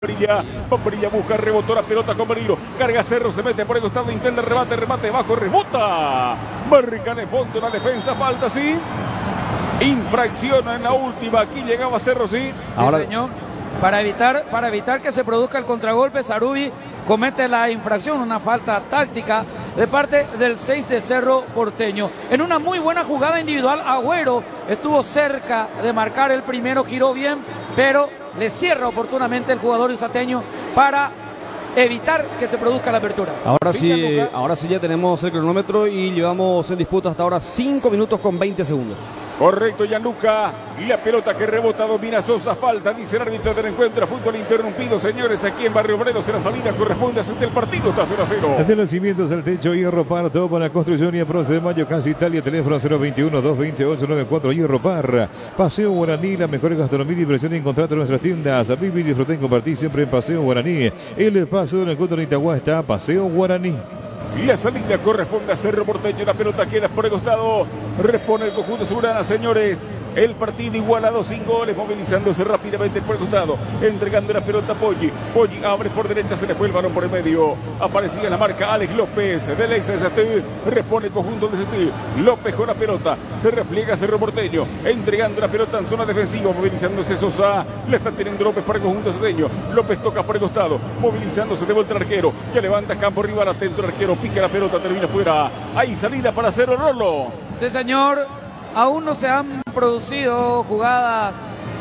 Brilla busca, rebotó la pelota con peligro. Carga Cerro, se mete por el costado, intenta remate bajo, rebota. Marca de fondo la defensa, falta sí. Infracción en la última, aquí llegaba Cerro, sí. Ahora, sí, señor. Para evitar que se produzca el contragolpe, Sarubi comete la infracción, una falta táctica de parte del 6 de Cerro Porteño. En una muy buena jugada individual, Agüero estuvo cerca de marcar el primero, giró bien, pero le cierra oportunamente el jugador izateño para evitar que se produzca la apertura. Ahora sí ya tenemos el cronómetro y llevamos en disputa hasta ahora 5 minutos con 20 segundos. Correcto, Gianluca. La pelota que rebota, domina Sosa, falta, dice el árbitro del encuentro. Fútbol interrumpido, señores, aquí en Barrio Obrero. La salida corresponde a el partido, está 0-0. Desde los cimientos al techo, Hierro Par, todo para la construcción y a Proce de Mayo, Casa Italia, teléfono 021-228-94, Hierro Par. Paseo Guaraní, la mejor gastronomía y diversión en contrato en nuestras tiendas. Vive, disfruten, compartir siempre en Paseo Guaraní. El paso del encuentro en Itagua está Paseo Guaraní. La salida corresponde a Cerro Porteño. La pelota queda por el costado. Responde el conjunto Surana, señores. El partido igualado sin goles, movilizándose rápidamente por el costado, entregando la pelota a Poggi. Poggi abre por derecha, se le fue el balón por el medio. Aparecía en la marca Alex López del ex-ST. Responde el conjunto de ST. López con la pelota, se repliega Cerro Porteño, entregando la pelota en zona defensiva, movilizándose Sosa. Le está teniendo López para el conjunto seteño. López toca por el costado, movilizándose de vuelta el arquero, que levanta campo rival, atento el arquero, pica la pelota, termina fuera. Hay salida para Cerro, Rolo. Sí, señor. Aún no se han producido jugadas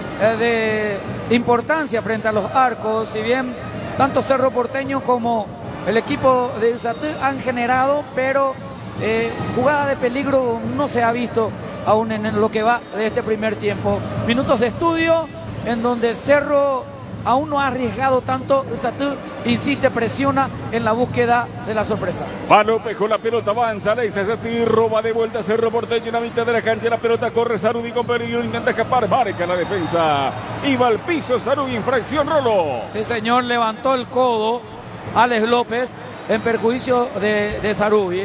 de importancia frente a los arcos, si bien tanto Cerro Porteño como el equipo de Usatí han generado, pero jugada de peligro no se ha visto aún en lo que va de este primer tiempo. Minutos de estudio en donde Cerro aún no ha arriesgado tanto, Usatí insiste, presiona en la búsqueda de la sorpresa. Va López con la pelota, avanza, Alexa Usatí, roba de vuelta Cerro Porteño en la mitad de la cancha, la pelota corre Sarubi con peligro, intenta escapar, marca la defensa, y va al piso Sarubi, infracción, Rolo. Sí, señor, levantó el codo Alex López en perjuicio de Sarubi.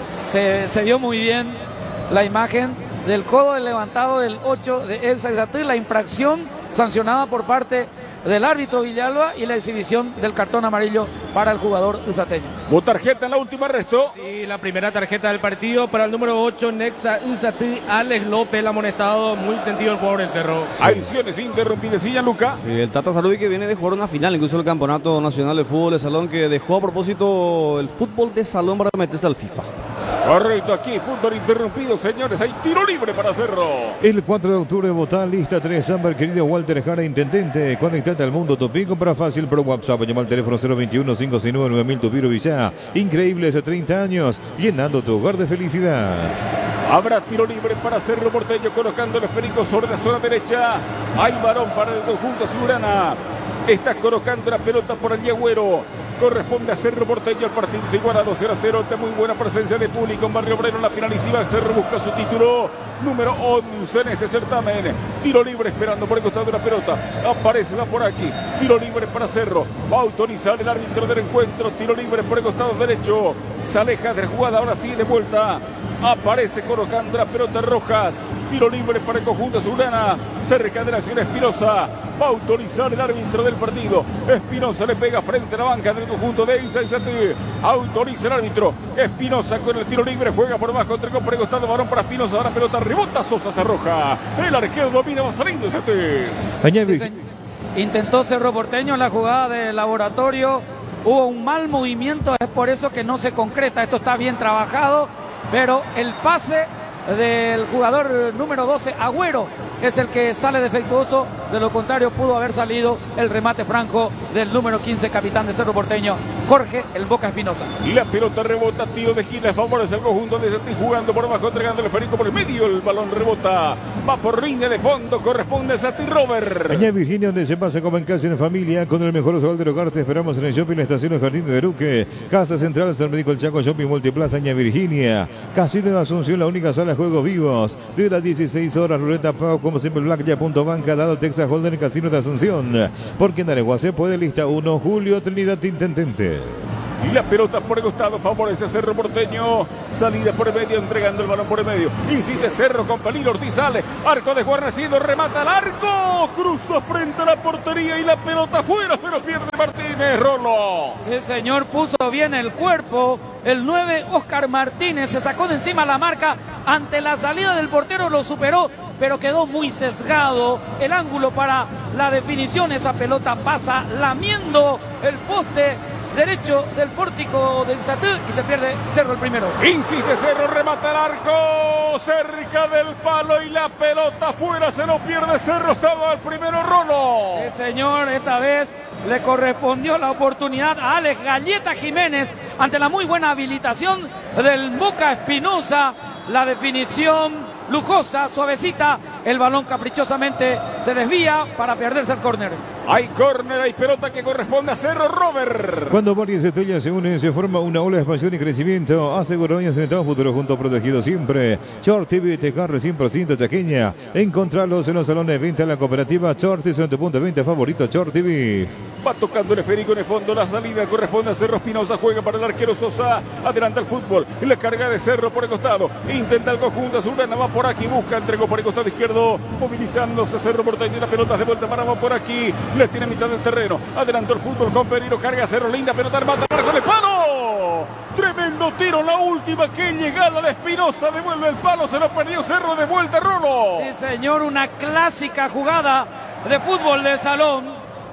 Se vio muy bien la imagen del codo levantado del 8 de Elsa Usatí, la infracción sancionada por parte del árbitro Villalba y la exhibición del cartón amarillo para el jugador usateño. ¿Hubo tarjeta en la última, Resto? Sí, la primera tarjeta del partido para el número 8, Nexa Usatí, Alex López, el amonestado, muy sentido el jugador del Cerro. Acciones interrumpidas, sí, Gianluca. Sí, el Tata Sarubi que viene de jugar una final, incluso el Campeonato Nacional de Fútbol de Salón, que dejó a propósito el fútbol de salón para meterse al FIFA. Correcto, aquí fútbol interrumpido, señores, hay tiro libre para Cerro. El 4 de octubre vota lista 3, Amber, querido Walter Jara, intendente, conectate al mundo Tupí, compra fácil por WhatsApp, llama al teléfono 021-569-9000 Tupiro Villá, increíbles 30 años, llenando tu hogar de felicidad. Habrá tiro libre para Cerro Porteño, colocando el esférico sobre la zona derecha, hay varón para el conjunto azulgrana, está colocando la pelota por el Agüero. Corresponde a Cerro Porteño, el partido igualado 0-0, de muy buena presencia de público en Barrio Obrero. En la finalísima, Cerro busca su título número 11 en este certamen. Tiro libre esperando por el costado de la pelota. Aparece, va por aquí. Tiro libre para Cerro. Va a autorizar el árbitro del encuentro. Tiro libre por el costado derecho. Se aleja de la jugada, ahora sí de vuelta. Aparece colocando la pelota Rojas. Tiro libre para el conjunto azulgrana. Cerca de la acción Espinosa. Va a autorizar el árbitro del partido. Espinosa le pega frente a la banca del conjunto de Usatí. Autoriza el árbitro. Espinosa con el tiro libre. Juega por abajo. Entregó por el costado. Varón para Espinosa. Ahora pelota rebota. Sosa se arroja. El arquero domina. Va saliendo Usatí. Intentó Cerro Porteño en la jugada de Laboratorio. Hubo un mal movimiento. Es por eso que no se concreta. Esto está bien trabajado. Pero el pase del jugador número 12, Agüero, es el que sale defectuoso. De lo contrario, pudo haber salido el remate franco del número 15, capitán de Cerro Porteño, Jorge el Boca Espinosa. Y la pelota rebota, tiro de esquina, favorece el conjunto de Santí, jugando por abajo, entregando el esférico por el medio, el balón rebota, va por línea de fondo, corresponde a Santí Robert. Allá en Virginia, donde se pasa como en casa en familia, con el mejor sol del hogar, te esperamos en el shopping, la estación del Jardín de Duque, Casa Central, San Médico El Chaco, Shopping Multiplaza, Aña Virginia, Casino de Asunción, la única sala de juegos vivos, de las 16 horas, ruleta pago, como siempre, Blackjack.banca, dado Texas Holden, Casino de Asunción, porque en Areguá se puede, lista 1, Julio Trinidad Intendente. Y la pelota por el costado favorece a Cerro Porteño. Salida por el medio, entregando el balón por el medio. Insiste Cerro con peligro. Ortiz sale. Arco de Guarnecido, remata al arco. Cruza frente a la portería y la pelota fuera, pero pierde Martínez. Rolo. Sí, señor, puso bien el cuerpo. El 9, Oscar Martínez, se sacó de encima la marca. Ante la salida del portero lo superó, pero quedó muy sesgado el ángulo para la definición. Esa pelota pasa lamiendo el poste derecho del pórtico del Satú y se pierde Cerro el primero. Insiste Cerro, remata el arco cerca del palo y la pelota fuera, se lo pierde Cerro, estaba el primero Rolo. Sí, señor, esta vez le correspondió la oportunidad a Alex Galleta Jiménez ante la muy buena habilitación del Boca Espinosa. La definición lujosa, suavecita, el balón caprichosamente se desvía para perderse el córner. Hay córner, hay pelota que corresponde a Cerro, Robert. Cuando varias estrellas se unen, se forma una ola de expansión y crecimiento. Aseguró años en todo futuro junto protegido siempre. Short TV Tejar 100% chaqueña. Encontrarlos en los salones de venta de la cooperativa Short es tu punto de venta favorito, Short TV. Va tocando el esférico en el fondo, la salida corresponde a Cerro. Espinosa juega para el arquero Sosa, adelanta el fútbol, la carga de Cerro por el costado, intenta el conjunto azulgrana, va por aquí, busca, entregó por el costado izquierdo, movilizándose Cerro Porteño, la pelota de vuelta para va por aquí, le tiene mitad del terreno, adelantó el fútbol con peligro, carga Cerro, linda pelota, remata, marco de palo, tremendo tiro, la última que llegada de Espinosa, devuelve el palo, se lo perdió Cerro, de vuelta Rolo. Sí, señor, una clásica jugada de fútbol de salón,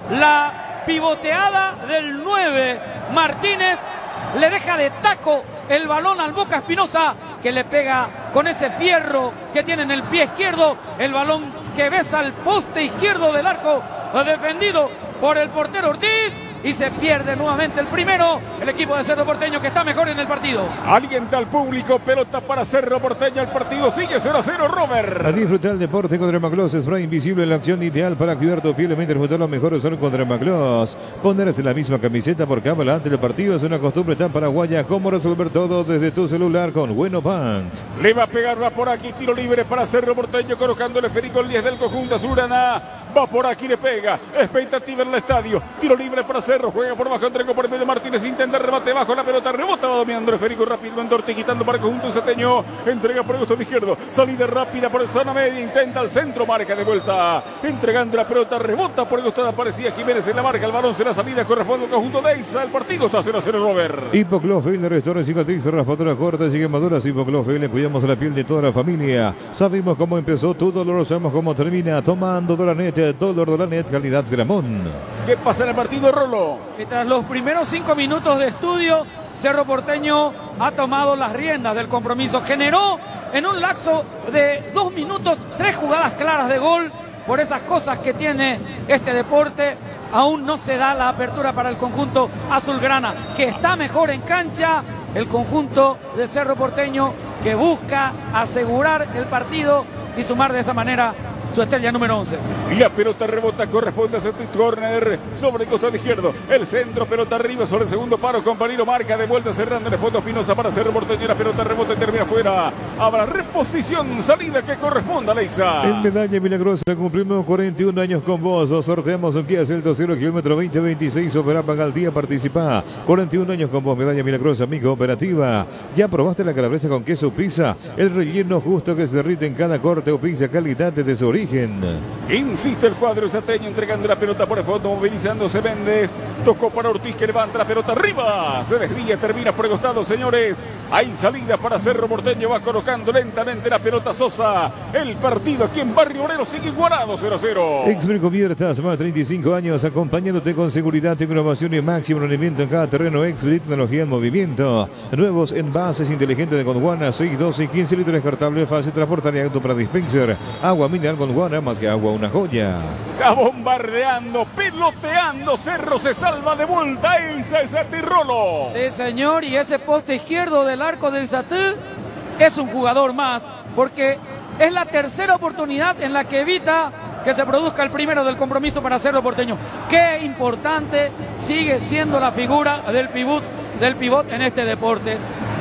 la pivoteada del 9 Martínez le deja de taco el balón al Boca Espinosa, que le pega con ese fierro que tiene en el pie izquierdo, el balón que besa el poste izquierdo del arco defendido por el portero Ortiz, y se pierde nuevamente el primero, el equipo de Cerro Porteño, que está mejor en el partido. Alienta al público, pelota para Cerro Porteño, el partido sigue 0-0, Robert. A disfrutar el deporte con Dermagloss, spray invisible, la acción ideal para cuidar tu piel. Mientras disfrutar lo mejor usar con Dermagloss. Ponerse la misma camiseta por cábala antes del partido es una costumbre tan paraguaya como resolver todo desde tu celular con Bueno Bank. Le va a pegar, va por aquí, tiro libre para Cerro Porteño, colocando el esférico el 10 del conjunto azulgrana. Va por aquí, le pega, expectativa en el estadio, tiro libre para Cerro, juega por bajo, entregó por el medio Martínez, intenta remate bajo, la pelota rebota, va dominando el esférico rápidamente Ortiz, quitando para el conjunto seteño, entrega por el costado izquierdo, salida rápida por el zona media, intenta el centro, marca de vuelta, entregando la pelota, rebota por el costado, aparecía Jiménez en la marca, el balón será salida, corresponde al conjunto de Eiza, el partido está 0-0, Robert. Hipoclofil, restaura cicatriz, raspadura corta, sigue maduras. Hipoclofil, le cuidamos la piel de toda la familia. Sabemos cómo empezó tu dolor, sabemos cómo termina. Tomando Dolanet, Dolanet, calidad Gramón. ¿Qué pasa en el partido, Rolo? Y tras los primeros 5 minutos de estudio, Cerro Porteño ha tomado las riendas del compromiso. Generó en un lapso de 2 minutos 3 jugadas claras de gol. Por esas cosas que tiene este deporte, aún no se da la apertura para el conjunto azulgrana, que está mejor en cancha. El conjunto de Cerro Porteño, que busca asegurar el partido y sumar de esa manera su estrella número 11. Y la pelota rebota, corresponde a Celtic Corner sobre el costado izquierdo. El centro, pelota arriba sobre el segundo paro. Compañero marca de vuelta, cerrando en el fondo Espinosa para Cerro Porteño. La pelota rebota y termina afuera. Habrá reposición, salida que corresponda a Leiza. En Medalla Milagrosa cumplimos 41 años con vos. Sorteamos un Kia Celto 0 kilómetro 2026. Opera Paga Día, participa. 41 años con vos, Medalla Milagrosa, mi cooperativa. ¿Ya probaste la calabresa con queso pizza? El relleno justo que se derrite en cada corte o pizza, calidad desde su origen. Insiste el cuadro sateño, entregando la pelota por el fondo, movilizándose Méndez. Tocó para Ortiz, que levanta la pelota arriba. Se desvía, termina por el costado, señores. Hay salida para Cerro Porteño. Va colocando lentamente la pelota Sosa. El partido aquí en Barrio Obrero sigue igualado 0-0. Exbric Cubiertas, más de 35 años, acompañándote con seguridad, innovación y máximo rendimiento en cada terreno. Exbric, tecnología en movimiento. Nuevos envases inteligentes de Gondwana, 6, 12 y 15 litros descartable, fácil transportar y auto para dispenser. Agua mineral Gondwana, más que agua, una joya. Está bombardeando, peloteando. Cerro se salva de vuelta. Eiza es Rolo. Sí, señor, y ese poste izquierdo del arco del Satú es un jugador más, porque es la tercera oportunidad en la que evita que se produzca el primero del compromiso para Cerro Porteño. Qué importante sigue siendo la figura del pivot en este deporte.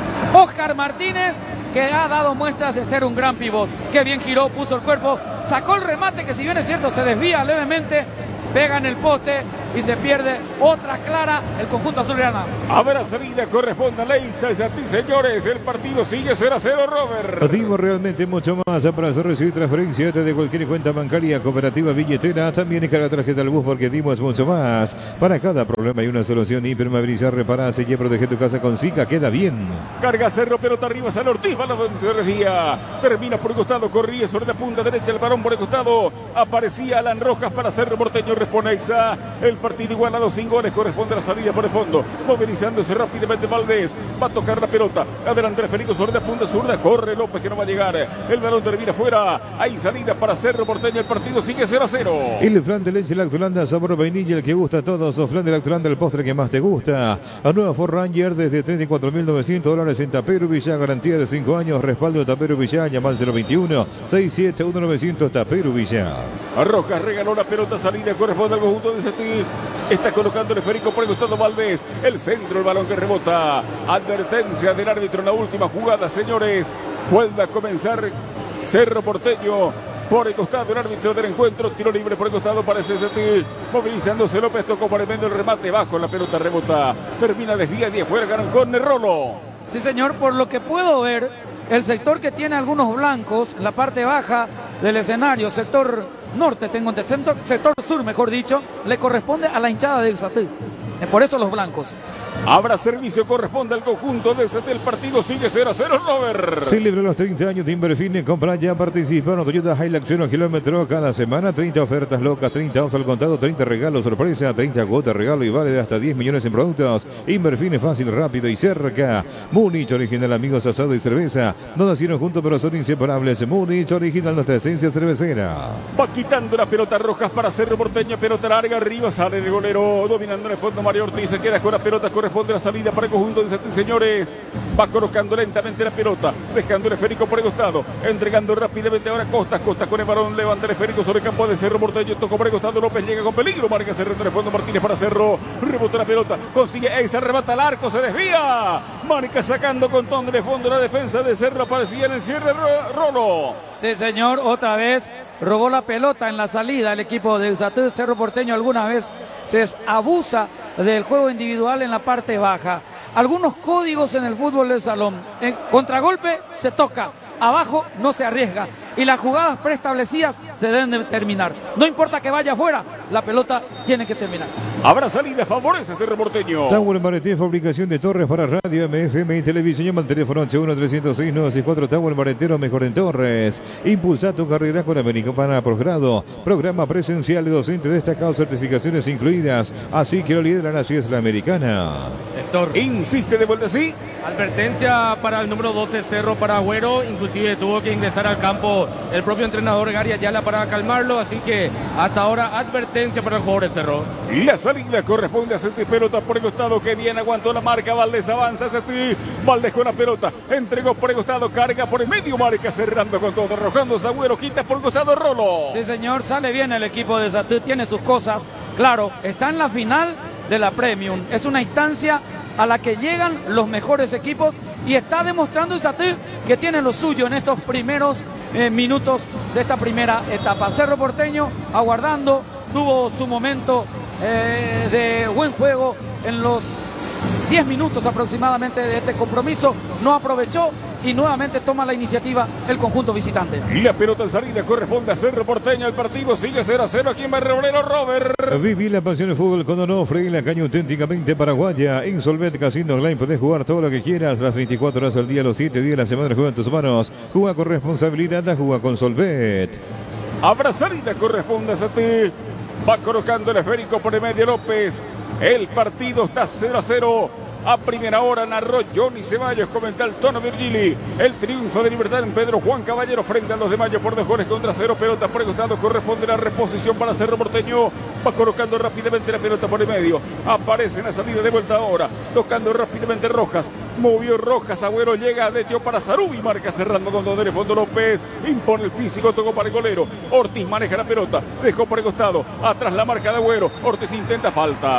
Oscar Martínez, que ha dado muestras de ser un gran pivot. Qué bien giró, puso el cuerpo, sacó el remate, que si bien es cierto se desvía levemente, pega en el poste y se pierde otra clara el conjunto azulgrana. Habrá salida, corresponde a Leisa. Es a ti, señores. El partido sigue 0-0, Robert. Dimos realmente mucho más para hacer recibir transferencias de cualquier cuenta bancaria, cooperativa, billetera. También carga tarjeta al bus porque dimos mucho más. Para cada problema hay una solución. Impermeabilizar, reparar, sellar, proteger tu casa con Zika. Queda bien. Carga Cerro, pelota arriba, San Ortiz, balón de energía. Termina por el costado, corría sobre la punta derecha, el varón por el costado. Aparecía Alan Rojas para Cerro Porteño, responde Exa. El partido igualado sin goles, corresponde a la salida por el fondo. Movilizándose rápidamente Valdés. Va a tocar la pelota. Adelante Federico sobre la punta zurda. Corre López que no va a llegar. El balón termina fuera. Hay salida para Cerro Porteño. El partido sigue 0-0. El flan de leche Lactolanda, sabor vainilla, el que gusta a todos. O flan de Lactolanda, el postre que más te gusta. A nueva Ford Ranger desde $34.900 en Tapero Villa. Garantía de 5 años. Respaldo de Tapero Villa. Llama al 021-671-900 Tapero Villa. Rojas regaló la pelota, salida, corresponde al conjunto de Setí. Está colocando el esférico por el costado Valdés. El centro, el balón que rebota. Advertencia del árbitro en la última jugada, señores. Vuelve a comenzar Cerro Porteño. Por el costado el árbitro del encuentro. Tiro libre por el costado para Setí. Movilizándose López, tocó por el medio el remate. Bajo la pelota rebota. Termina desvía y afuera, ganan con Rolo. Sí, señor, por lo que puedo ver, el sector que tiene algunos blancos, la parte baja del escenario, sector norte, sector sur, mejor dicho, le corresponde a la hinchada del Satí. Por eso los blancos. Habrá servicio, corresponde al conjunto de Setí. El partido sigue 0-0, Robert. Celebra los 30 años de Inverfine. Compra ya, participa en Toyota Hilux 1 kilómetro cada semana. 30 ofertas locas, 30 off al contado, 30 regalos sorpresa, 30 cuotas regalo y vale de hasta 10 millones en productos. Inverfine, fácil, rápido y cerca. Múnich original, amigos, asado y cerveza. No nacieron juntos pero son inseparables. Múnich original, nuestra esencia cervecera. Va quitando la pelota Rojas para Cerro Porteño. Pelota larga arriba, sale el golero. Dominando en el fondo Mario Ortiz. Se queda con la pelota, corresponde a la salida para el conjunto de Setí, señores. Va colocando lentamente la pelota, dejando el esférico por el costado, entregando rápidamente ahora Costa con el balón, levanta el esférico sobre el campo de Cerro Porteño, tocó por el costado, López llega con peligro, marca Cerro en el fondo, Martínez para Cerro, rebota la pelota, consigue Exa, arrebata el arco, se desvía, marca sacando con ton de fondo la defensa de Cerro, aparecía en el cierre Rolo. Sí, señor, otra vez robó la pelota en la salida el equipo del Satí. Cerro Porteño alguna vez se abusa del juego individual en la parte baja. Algunos códigos en el fútbol del salón. En contragolpe se toca, abajo no se arriesga. Y las jugadas preestablecidas se deben de terminar. No importa que vaya afuera, la pelota tiene que terminar. Habrá salida, favorece a Cerro Porteño. Tower Mareté, fabricación de torres para radio, MFM y televisión. Llama al teléfono 81-306-964. Tower Maretero, mejor en torres. Impulsa tu carrera con Americana Posgrado. Programa presencial de docente destacado, certificaciones incluidas. Así que lo lideran, así es la Americana. Sector. Insiste de vuelta, sí. Advertencia para el número 12, Cerro para Agüero. Inclusive tuvo que ingresar al campo el propio entrenador Gary Ayala para calmarlo. Así que hasta ahora advertencia para el jugador de Cerro. La salida corresponde a Setí, pelota por el costado que bien aguantó la marca, Valdés avanza Setí, Valdés con la pelota, entregó por el costado, carga por el medio, marca cerrando con todo, arrojando Agüero, quita por el costado Rolo. Sí, señor, sale bien el equipo de Setí, tiene sus cosas, claro, está en la final de la Premium, es una instancia a la que llegan los mejores equipos y está demostrando el Setí que tiene lo suyo en estos primeros minutos de esta primera etapa. Cerro Porteño aguardando, tuvo su momento de buen juego en los 10 minutos aproximadamente de este compromiso, no aprovechó y nuevamente toma la iniciativa el conjunto visitante. La pelota en salida corresponde a Cerro Porteño, el partido sigue 0-0 aquí en Barrebolero, Robert. Viví la pasión del fútbol con Onofre, la caña auténticamente paraguaya. En Solvet Casino Online podés jugar todo lo que quieras, las 24 horas al día, los 7 días de la semana, juega en tus manos. Juega con responsabilidad, juega con Solvet. Habrá salida, corresponde a Setí. Va colocando el esférico por el medio López. El partido está 0-0. A primera hora narró Johnny Ceballos, comenta el Tono Virgili. El triunfo de Libertad en Pedro Juan Caballero frente a los de Mayo por 2 goles contra 0. Pelota por el costado, corresponde la reposición para Cerro Porteño. Va colocando rápidamente la pelota por el medio. Aparece en la salida de vuelta ahora. Tocando rápidamente Rojas. Movió Rojas, Agüero llega, deteó para Sarubi. Marca cerrando con todo el fondo López. Impone el físico, tocó para el golero. Ortiz maneja la pelota. Dejó por el costado. Atrás la marca de Agüero. Ortiz intenta falta.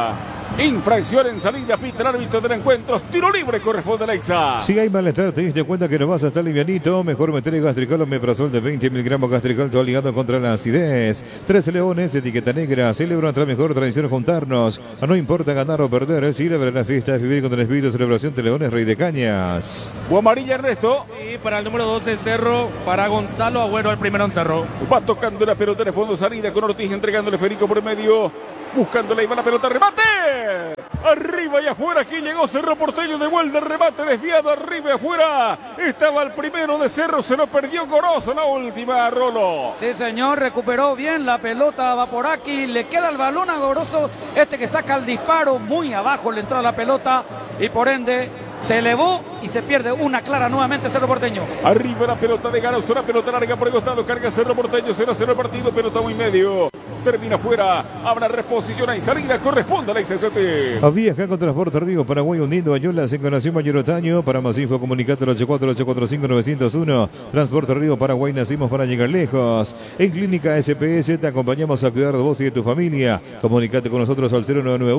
Infracción en salida, pita el árbitro del encuentro. Tiro libre corresponde a Lexa. Si hay malestar, te diste cuenta que no vas a estar livianito, mejor meter Gastricol o Omeprazol de 20 miligramos. Gastricol, tu aliado contra la acidez. 13 Leones, etiqueta negra. Celebra nuestra mejor tradición juntarnos. No importa ganar o perder, celebra la fiesta de vivir con el espíritu de celebración de Leones, Rey de Cañas. O amarilla, Ernesto. Y para el número 12 Cerro, para Gonzalo Agüero, el primero en Cerro. Va tocando la pelota de fondo, salida con Ortiz, entregándole Federico por medio. Buscándole, ahí va la pelota, remate. Arriba y afuera, aquí llegó Cerro Porteño, de vuelta, remate desviado, arriba y afuera. Estaba el primero de Cerro, se lo perdió Goroso, la última, Rolo. Sí, señor, recuperó bien la pelota, va por aquí, le queda el balón a Goroso, que saca el disparo, muy abajo le entró la pelota y por ende se elevó y se pierde una clara nuevamente Cerro Porteño. Arriba la pelota de Ganoso, una pelota larga por el costado, carga Cerro Porteño, 0-0 el partido, pelota muy medio. Termina fuera, habrá reposición y salida, corresponde a la ICCT. Viaja con Transporte Río Paraguay uniendo Ayolas en Nación Mayor Otaño. Para más info comunicate al 84-845-901. Transporte Río Paraguay, nacimos para llegar lejos. En Clínica SPS te acompañamos a cuidar de vos y de tu familia. Comunicate con nosotros al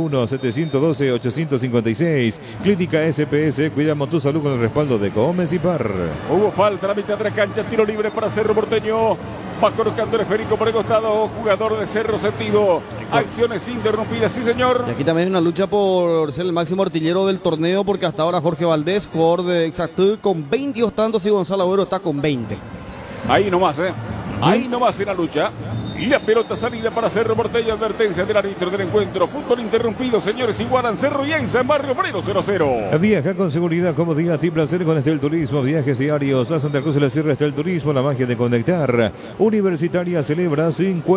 0991-712-856. Clínica SPS, cuidamos tu salud con el respaldo de Gómez y Par. Hubo falta a la mitad de la cancha, tiro libre para Cerro Porteño. Va colocando el esférico por el costado, jugador de Cerro Sentido. Acciones interrumpidas, sí señor. Y aquí también hay una lucha por ser el máximo artillero del torneo, porque hasta ahora Jorge Valdés, jugador de Exactud, con 22 tantos, y Gonzalo Agüero está con 20. Ahí nomás, ahí nomás en la lucha. Y la pelota salida para Cerro Porteño, advertencia del árbitro del encuentro. Fútbol interrumpido, señores, igualan Cerro y Enza en Barrio Obrero 0-0. Viaja con seguridad, comodidad y placer con Estel Turismo. Viajes diarios a Santa Cruz de la Sierra. Estel Turismo, la magia de conectar. Universitaria celebra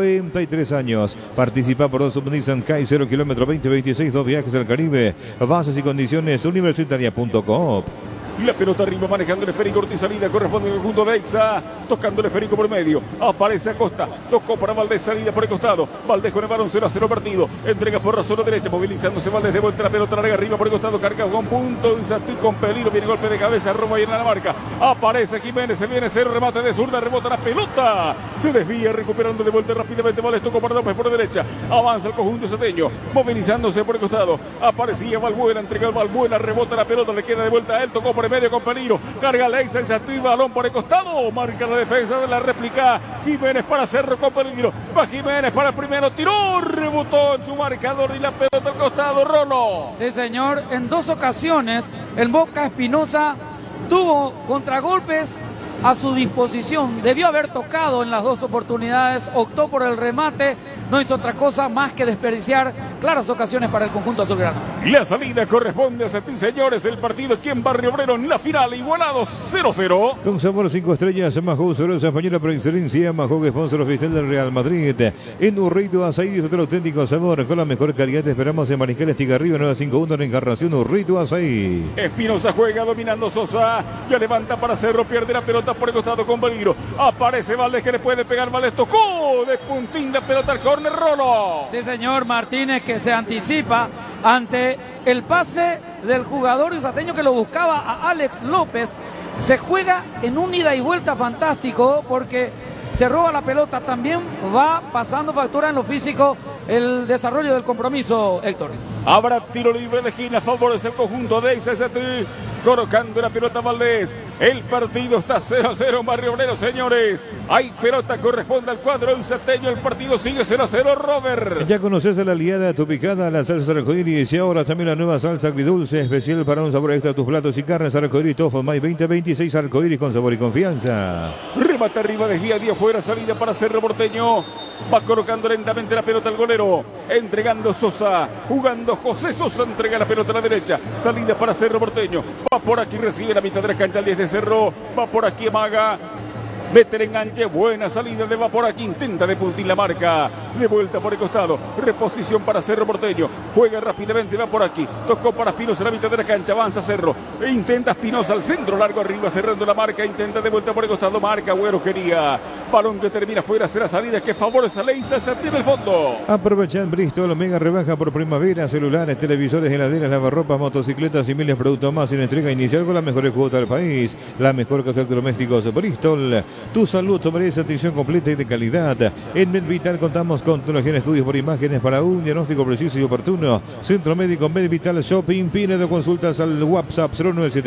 53 años. Participa por 2 Nissan Kai 0 kilómetro 2026, 2 viajes al Caribe. Bases y condiciones universitaria.com. Y la pelota arriba manejando el esférico, Ortiz salida, corresponde al conjunto de Exa, tocando el esférico por medio, aparece Acosta, tocó para Valdés, salida por el costado, Valdés con el balón 0-0 partido, entrega por la zona derecha, movilizándose Valdés de vuelta, la pelota larga arriba por el costado, carga con punto, Insatí con peligro, viene golpe de cabeza, Roma y en la marca, aparece Jiménez, se viene cero, remate de zurda, rebota la pelota, se desvía, recuperando de vuelta rápidamente, Valdés tocó para López por derecha, avanza el conjunto sateño, movilizándose por el costado, aparecía Valbuena, entrega el Valbuena, rebota la pelota, le queda de vuelta a él, tocó por el medio con peligro, carga Lexa, Insatí, balón por el costado, marca la defensa de la réplica, Jiménez para Cerro con peligro, va Jiménez para el primero, tiró, rebotó en su marcador y la pelota al costado, Rolo. Sí, señor, en 2 ocasiones el Boca Espinosa tuvo contragolpes a su disposición, debió haber tocado en las 2 oportunidades, optó por el remate, no hizo otra cosa más que desperdiciar claras ocasiones para el conjunto azulgrana. La salida corresponde a Satín, señores, el partido aquí en Barrio Obrero en la final, igualado 0-0. Con sabor 5 estrellas, Majou, cerveza española por excelencia, Majou, sponsor oficial del Real Madrid. En Urrito Azaí, disfruta el auténtico sabor con la mejor calidad. Te esperamos en Mariscal Estigarribia 951 en Encarnación, Urrito Azaí. Espinosa juega dominando Sosa, ya levanta para Cerro, pierde la pelota por el costado con peligro, aparece Valdés que le puede pegar, Valdés tocó de puntín la pelota al córner, Rolo. Sí, señor, Martínez que se anticipa ante el pase del jugador usateño que lo buscaba a Alex López. Se juega en un ida y vuelta fantástico porque se roba la pelota, también va pasando factura en lo físico el desarrollo del compromiso, Héctor. Habrá tiro libre de esquina, favorece el conjunto de ICCT, colocando la pelota Valdés. El partido está 0-0 en Barrio Obrero, señores. Hay pelota, corresponde al cuadro izateño. El partido sigue 0-0, Robert. Ya conoces a la aliada, tu picada, la salsa arcoíris y ahora también la nueva salsa agridulce, especial para un sabor extra a tus platos y carnes. Arcoíris Tofu May 2026, arcoíris con sabor y confianza. Remata arriba, desvía, día fuera, salida para Cerro Porteño. Va colocando lentamente la pelota al golero, entregando Sosa, jugando José Sosa, entrega la pelota a la derecha, salida para Cerro Porteño, va por aquí, recibe la mitad de la cancha al 10 de Cerro, va por aquí Amaga, mete el enganche, buena salida de va por aquí, intenta de puntín la marca, de vuelta por el costado, reposición para Cerro Porteño, juega rápidamente, va por aquí, tocó para Espinosa en la mitad de la cancha, avanza Cerro, e intenta Espinosa al centro, largo arriba, cerrando la marca, intenta de vuelta por el costado, marca, Agüero quería, balón que termina fuera, será salida que favorece a Leisa, se tira el fondo. Aprovechan Bristol, mega rebaja por primavera, celulares, televisores, heladeras, lavarropas, motocicletas y miles de productos más en entrega inicial con la mejor cuota del país, la mejor casa de electrodomésticos Bristol. Tu salud merece atención completa y de calidad. En MedVital contamos con tecnología en estudios por imágenes para un diagnóstico preciso y oportuno. Centro Médico Medvital Shopping. Pinedo, consultas al WhatsApp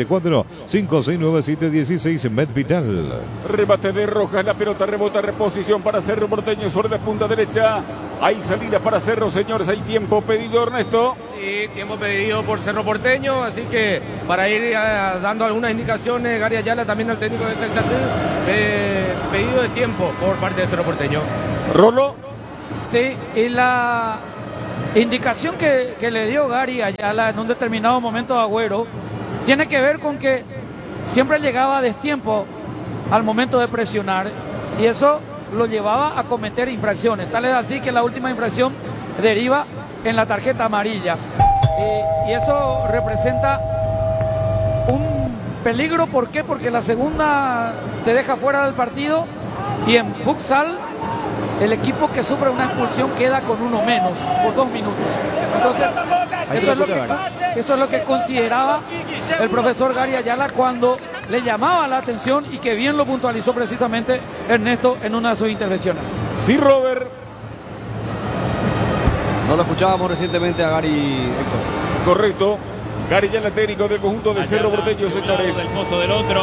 0974-569716 Medvital. Rebate de Rojas, la pelota rebota, reposición para Cerro Porteño sobre la punta derecha. Hay salida para Cerro, señores, hay tiempo pedido, Ernesto. Sí, tiempo pedido por Cerro Porteño, así que para ir dando algunas indicaciones, Gary Ayala, también al técnico de Sensatú, pedido de tiempo por parte de Cerro Porteño. Rolo. Sí, y la indicación que le dio Gary Ayala en un determinado momento a Agüero tiene que ver con que siempre llegaba a destiempo al momento de presionar y eso lo llevaba a cometer infracciones. Tal es así que la última infracción deriva en la tarjeta amarilla. Y eso representa un peligro. ¿Por qué? Porque la segunda te deja fuera del partido y en futsal el equipo que sufre una expulsión queda con uno menos por 2 minutos. Entonces, eso es lo que consideraba el profesor Gary Ayala cuando le llamaba la atención y que bien lo puntualizó precisamente Ernesto en una de sus intervenciones. Sí, Robert. No lo escuchábamos recientemente a Gary, Héctor. Correcto. Gary Ayala, técnico del conjunto de Cerro Porteño, señores. Del pozo del otro.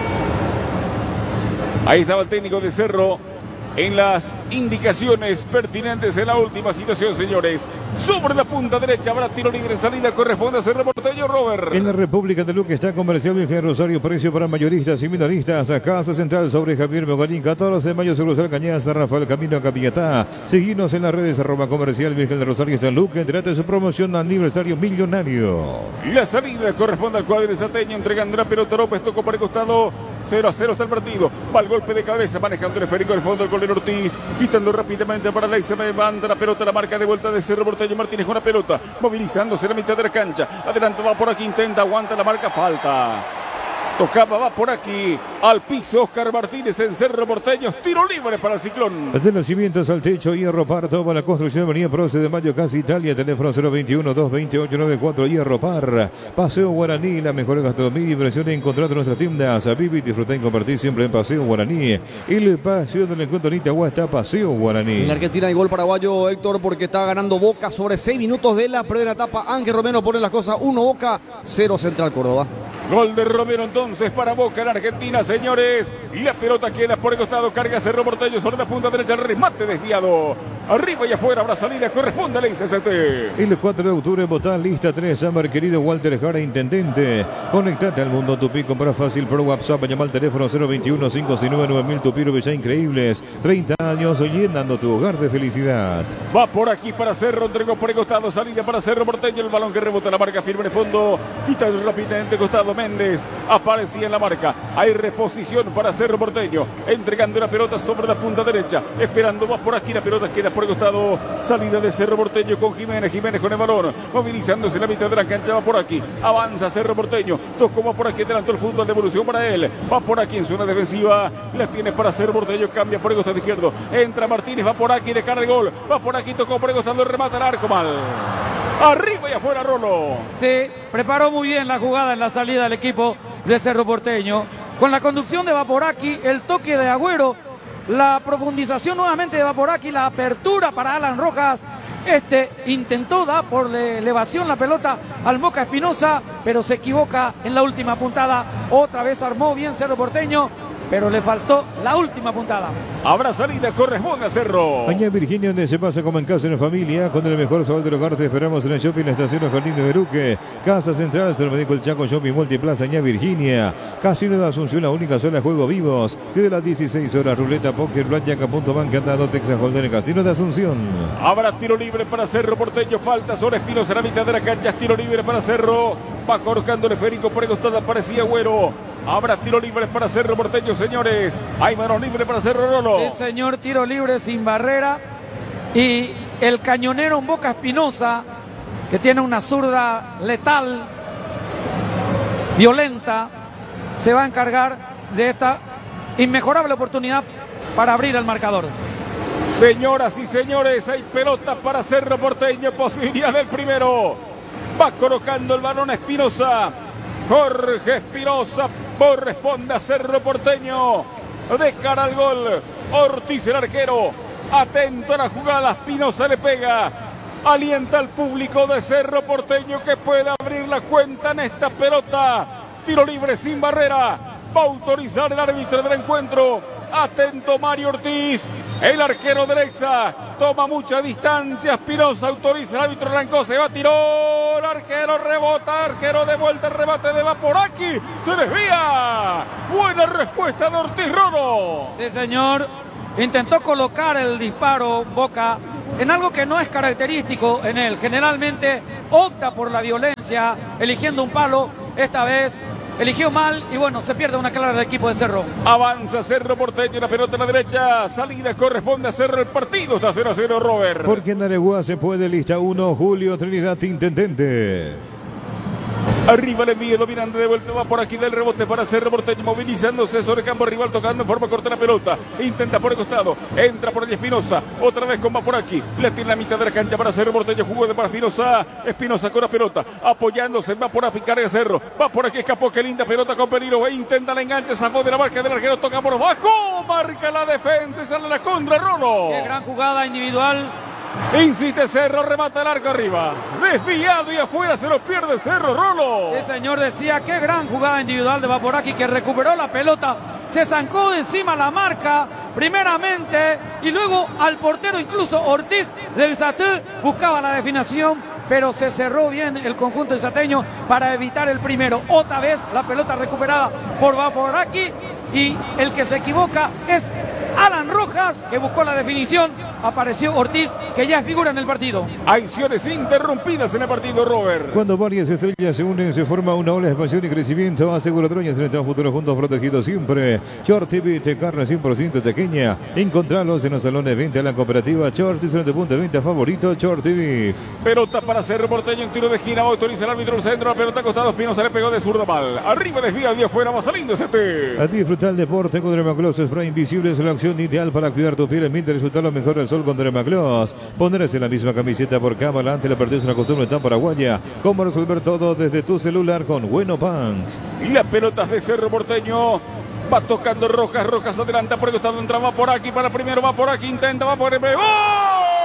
Ahí estaba el técnico de Cerro en las indicaciones pertinentes en la última situación, señores. Sobre la punta derecha habrá tiro libre en salida, corresponde a Cerro Porteño, Robert. En la República de Luque está Comercial Virgen Rosario, precio para mayoristas y minoristas. A Casa Central sobre Javier Mogarín, 14 de mayo sobre Rosal Cañaza, Rafael Camino a Capillatá. Seguinos en las redes @Comercial Virgen de Rosario está en Luque. Trata de su promoción aniversario millonario. La salida corresponde al cuadro sateño, entregando la pelota. López tocó por el costado. 0-0 está el partido. Va el golpe de cabeza, manejando el esférico del fondo del golero Ortiz. Quitando rápidamente para la XM. Banda la pelota, la marca de vuelta de Cerro Porteño. Martínez con la pelota, movilizándose en la mitad de la cancha. Adelante, va por aquí, intenta, aguanta la marca, falta. Tocaba, va por aquí, al piso Oscar Martínez en Cerro Porteño. Tiro libre para el Ciclón. De nacimientos al techo, Hierro Par, toda la construcción, Avenida Proce de Mayo, Casa Italia, teléfono 021-228-94, Hierro Par. Paseo Guaraní, la mejor gastronomía y diversión encontrada en nuestras tiendas. Vive y disfruta y compartir siempre en Paseo Guaraní. El paseo del encuentro en Itagua está Paseo Guaraní. En la Argentina hay gol paraguayo, Héctor, porque está ganando Boca sobre 6 minutos de la primera etapa. Ángel Romero pone las cosas 1 Boca, 0 Central Córdoba. Gol de Romero entonces para Boca en Argentina, señores. Y la pelota queda por el costado, carga Cerro Porteño sobre la punta derecha, el remate desviado. Arriba y afuera habrá salida, corresponde a la ICCT. El 4 de octubre, votá lista 3, Amar, querido Walter Jara, intendente. Conectate al mundo Tupi, compra fácil por WhatsApp, llama al teléfono 021-569-9000, Tupiro Villa Increíbles. 30 años llenando tu hogar de felicidad. Va por aquí para Cerro, entregó por el costado, salida para Cerro Porteño, el balón que rebota, la marca firme en el fondo, quita rápidamente costado Méndez, aparecía en la marca, hay reposición para Cerro Porteño, entregando la pelota sobre la punta derecha, esperando, va por aquí, la pelota queda por el costado, salida de Cerro Porteño con Jiménez con el balón, movilizándose en la mitad de la cancha, va por aquí, avanza Cerro Porteño, tocó, va por aquí, adelantó el fútbol, devolución para él, va por aquí en zona defensiva, la tiene para Cerro Porteño, cambia por el costado izquierdo, entra Martínez, va por aquí, de cara el gol, va por aquí, tocó por el costado, remata el arco mal. Arriba y afuera, Rolo. Sí, preparó muy bien la jugada en la salida del equipo de Cerro Porteño. Con la conducción de Vaporaki, el toque de Agüero, la profundización nuevamente de Vaporaki, la apertura para Alan Rojas. Este intentó dar por elevación la pelota al Moca Espinosa, pero se equivoca en la última puntada. Otra vez armó bien Cerro Porteño, pero le faltó la última puntada. Habrá salida, corresponde a Cerro. Añá Virginia, donde se pasa como en casa en familia, con el mejor sabor del hogar. Te esperamos en el shopping La Estación Los Jardines de Luque. Casa Central, se lo medico el Chaco Shopping Multiplaza, Añá Virginia. Casino de Asunción, la única sola juego vivos. Desde las 16 horas, ruleta, póker, blackjack, punto banca, dado Texas Hold'em, Casino de Asunción. Habrá tiro libre para Cerro Porteño, falta sobre Espinosa en la mitad de la cancha, tiro libre para Cerro. Va colocando el esférico por el costado, aparecía Agüero. Habrá tiro libre para Cerro Porteño, señores. Hay mano libre para Cerro, Rolo. Sí, señor, tiro libre sin barrera. Y el cañonero Boca Espinosa, que tiene una zurda letal, violenta, se va a encargar de esta inmejorable oportunidad para abrir el marcador. Señoras y señores, hay pelota para Cerro Porteño, posibilidad del primero. Va colocando el balón a Espinosa. Jorge Espinosa corresponde a Cerro Porteño. De cara al gol, Ortiz el arquero. Atento a la jugada, Espinosa le pega. Alienta al público de Cerro Porteño que pueda abrir la cuenta en esta pelota. Tiro libre sin barrera. Va a autorizar el árbitro del encuentro. Atento Mario Ortiz, el arquero de Lexa. Toma mucha distancia. Espinosa autoriza, el árbitro arrancó, se va, tiró. El arquero rebota, arquero de vuelta, el rebate de Vaporaki. Se desvía. Buena respuesta de Ortiz Roro. Sí, señor. Intentó colocar el disparo Boca en algo que no es característico en él. Generalmente opta por la violencia, eligiendo un palo. Esta vez eligió mal y bueno, se pierde una clara del equipo de Cerro. Avanza Cerro Porteño, la pelota a la derecha. Salida corresponde a Cerro. El partido está 0-0, Robert. Porque en Areguá se puede, lista 1, Julio Trinidad, intendente. Arriba le envía, dominando de vuelta, va por aquí del rebote para Cerro Porteño, movilizándose sobre el campo rival, tocando en forma corta la pelota, intenta por el costado, entra por el Espinosa, otra vez con va por aquí, le tiene la mitad de la cancha para Cerro Porteño, jugó de para Espinosa, Espinosa con la pelota, apoyándose, va por aquí, carga Cerro, va por aquí, escapó, qué linda pelota con peligro, intenta la enganche, zafó de la marca del arquero, toca por abajo, marca la defensa, sale la contra, Rolo. Qué gran jugada individual. Insiste Cerro, remata el arco arriba. Desviado y afuera se lo pierde Cerro, Rolo. Sí, señor, decía, qué gran jugada individual de Vaporaki que recuperó la pelota. Se zancó de encima la marca, primeramente, y luego al portero, incluso Ortiz del Satú, buscaba la definición, pero se cerró bien el conjunto del Sateño para evitar el primero. Otra vez la pelota recuperada por Vaporaki y el que se equivoca es Alan Rojas, que buscó la definición. Apareció Ortiz, que ya es figura en el partido. Acciones interrumpidas en el partido, Robert. Cuando varias estrellas se unen, se forma una ola de expansión y crecimiento. Asegura Troñas, frente a un futuro juntos protegidos siempre. Short TV, te carne 100% pequeña. Encontralos en los salones de venta de la cooperativa Short y de punto de venta favorito, Short TV. Pelota para Cerro Porteño, un tiro de esquina, autoriza el árbitro del centro, la pelota acostado, Espinosa le pegó de zurda mal. Arriba desvía, de afuera, va saliendo ese té. A disfrutar el deporte con Dermagloss Spray Invisible es la opción ideal para cuidar tu piel. Mientras disfrutar lo mejor del sol con Dermagloss. Ponerse la misma camiseta por cámara ante la pérdida es una costumbre tan paraguaya. Cómo resolver todo desde tu celular con Bueno Punk. Y las pelotas de Cerro Porteño. Va tocando Rojas, Rojas adelanta por el costado, entra, va por aquí, para primero, va por aquí, intenta, va por el... ¡Gol!